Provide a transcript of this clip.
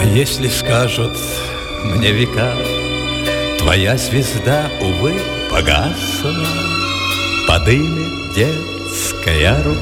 если скажут мне века, твоя звезда, увы, погасла, подымет детская рука